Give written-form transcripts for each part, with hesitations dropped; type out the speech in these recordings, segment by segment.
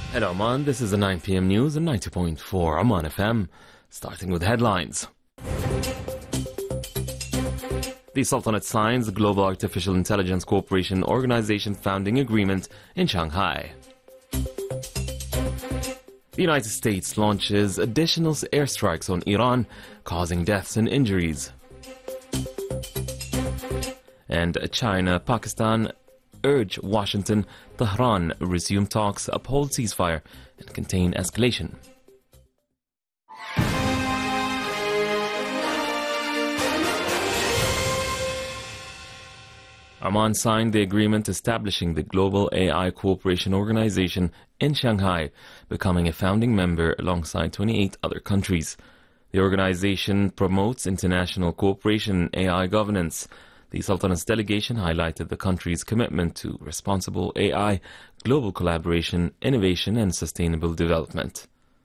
Hello Oman, this is the 9 p.m. news on 90.4 Oman FM, starting with headlines. The Sultanate signs the Global Artificial Intelligence Cooperation Organization founding agreement in Shanghai. The United States launches additional airstrikes on Iran, causing deaths and injuries. And China, Pakistan urge Washington, Tehran resume talks, uphold ceasefire, and contain escalation. Oman signed the agreement establishing the Global AI Cooperation Organization in Shanghai, becoming a founding member alongside 28 other countries. The organization promotes international cooperation in AI governance. The Sultanate's delegation highlighted the country's commitment to responsible AI, global collaboration, innovation, and sustainable development.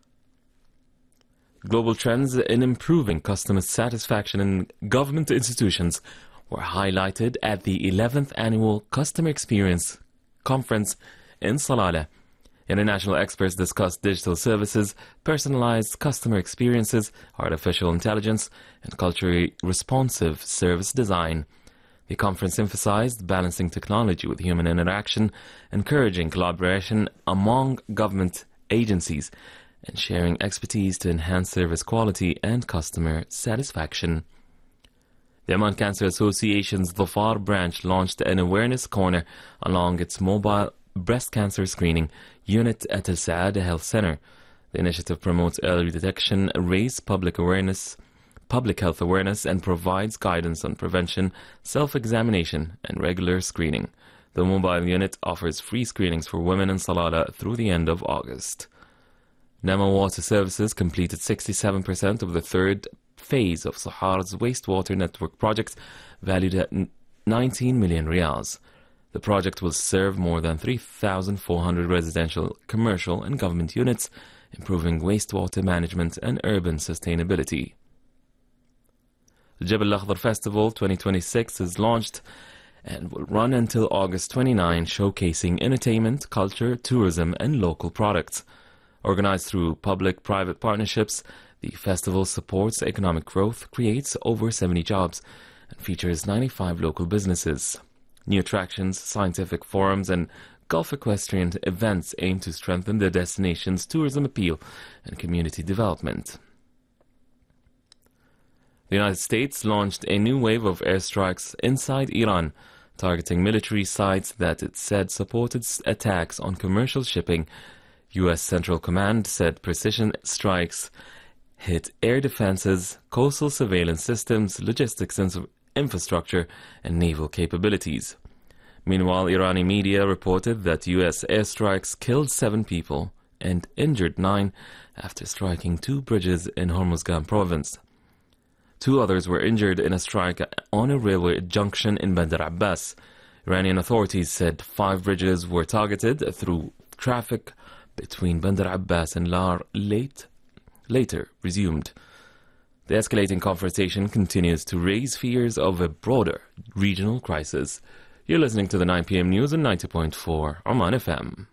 Global trends in improving customer satisfaction in government institutions were highlighted at the 11th Annual Customer Experience Conference in Salalah. International experts discussed digital services, personalized customer experiences, artificial intelligence, and culturally responsive service design. The conference emphasized balancing technology with human interaction, encouraging collaboration among government agencies, and sharing expertise to enhance service quality and customer satisfaction. The Oman Cancer Association's Dhafar branch launched an awareness corner along its mobile breast cancer screening unit at Al Saada Health Center. The initiative promotes early detection, raises public health awareness, and provides guidance on prevention, self-examination, and regular screening. The mobile unit offers free screenings for women in Salalah through the end of August. Nema Water Services completed 67% of the third phase of Sahar's wastewater network project, valued at 19 million riyals. The project will serve more than 3,400 residential, commercial, and government units, improving wastewater management and urban sustainability. The Jebel Akhdar Festival 2026 is launched and will run until August 29, showcasing entertainment, culture, tourism, and local products. Organized through public-private partnerships, the festival supports economic growth, creates over 70 jobs, and features 95 local businesses. New attractions, scientific forums, and Gulf equestrian events aim to strengthen the destination's tourism appeal and community development. The United States launched a new wave of airstrikes inside Iran, targeting military sites that it said supported attacks on commercial shipping. U.S. Central Command said precision strikes hit air defenses, coastal surveillance systems, logistics infrastructure, and naval capabilities. Meanwhile, Irani media reported that U.S. airstrikes killed 7 people and injured 9 after striking 2 bridges in Hormuzgan province. 2 others were injured in a strike on a railway junction in Bandar Abbas. Iranian authorities said 5 bridges were targeted through traffic between Bandar Abbas and Lar later resumed. The escalating confrontation continues to raise fears of a broader regional crisis. You're listening to the 9 p.m. news on 90.4 Oman FM.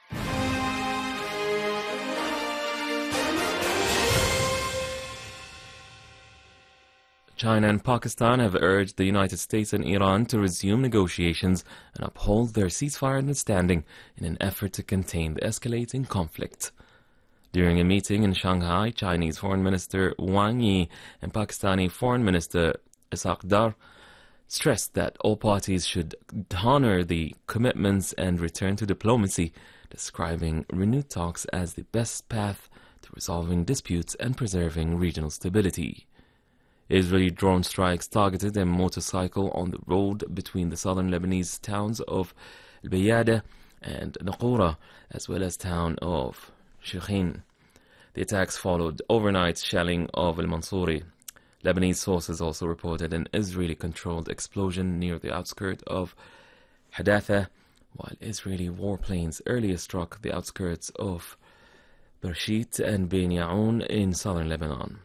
China and Pakistan have urged the United States and Iran to resume negotiations and uphold their ceasefire understanding in an effort to contain the escalating conflict. During a meeting in Shanghai, Chinese Foreign Minister Wang Yi and Pakistani Foreign Minister Ishaq Dar stressed that all parties should honor the commitments and return to diplomacy, describing renewed talks as the best path to resolving disputes and preserving regional stability. Israeli drone strikes targeted a motorcycle on the road between the southern Lebanese towns of Al-Bayada and Naqoura, as well as town of Shekhin. The attacks followed overnight shelling of Al-Mansouri. Lebanese sources also reported an Israeli-controlled explosion near the outskirts of Hadatha, while Israeli warplanes earlier struck the outskirts of Bershit and Ben Yaoun in southern Lebanon.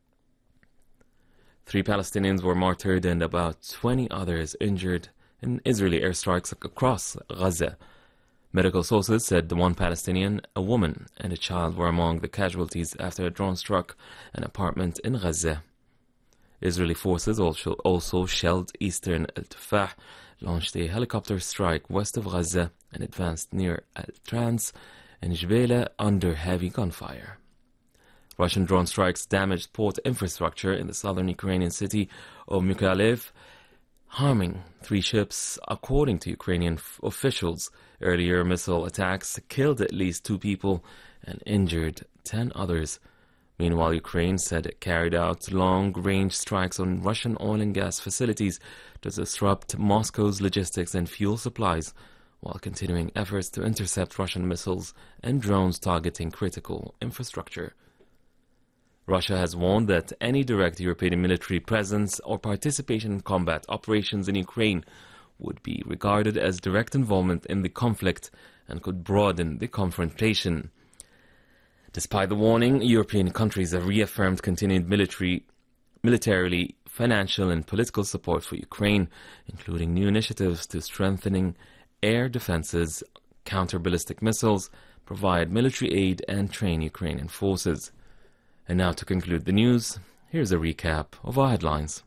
3 Palestinians were martyred and about 20 others injured in Israeli airstrikes across Gaza. Medical sources said the one Palestinian, a woman, and a child were among the casualties after a drone struck an apartment in Gaza. Israeli forces also shelled eastern Al-Tufah, launched a helicopter strike west of Gaza, and advanced near Al-Trans and Jbeila under heavy gunfire. Russian drone strikes damaged port infrastructure in the southern Ukrainian city of Mykolaiv, harming 3 ships, according to Ukrainian officials. Earlier missile attacks killed at least 2 people and injured 10 others. Meanwhile, Ukraine said it carried out long-range strikes on Russian oil and gas facilities to disrupt Moscow's logistics and fuel supplies, while continuing efforts to intercept Russian missiles and drones targeting critical infrastructure. Russia has warned that any direct European military presence or participation in combat operations in Ukraine would be regarded as direct involvement in the conflict and could broaden the confrontation. Despite the warning, European countries have reaffirmed continued militarily, financial and political support for Ukraine, including new initiatives to strengthening air defenses, counter ballistic missiles, provide military aid and train Ukrainian forces. And now to conclude the news, here's a recap of our headlines.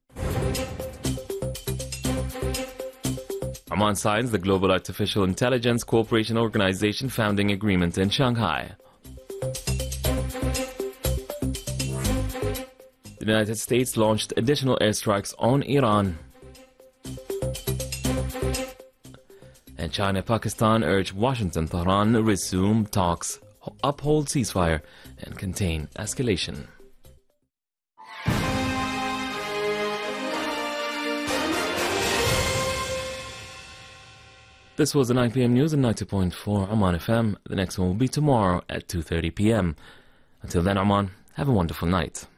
Oman signs the Global Artificial Intelligence Cooperation Organization founding agreement in Shanghai. The United States launched additional airstrikes on Iran. And China and Pakistan urge Washington Tehran resume talks, uphold ceasefire, and contain escalation. This was the 9 p.m. news on 90.4 Oman FM. The next one will be tomorrow at 2:30 p.m. Until then, Oman, have a wonderful night.